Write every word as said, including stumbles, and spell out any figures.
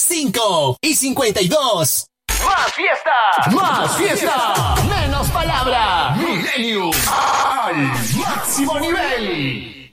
cinco y cincuenta y dos. ¡Más fiesta! ¡Más fiesta! ¡Menos palabra! Millennium al máximo nivel.